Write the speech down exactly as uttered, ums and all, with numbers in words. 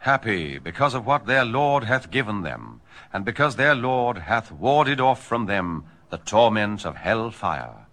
happy because of what their Lord hath given them, and because their Lord hath warded off from them the torment of hell fire.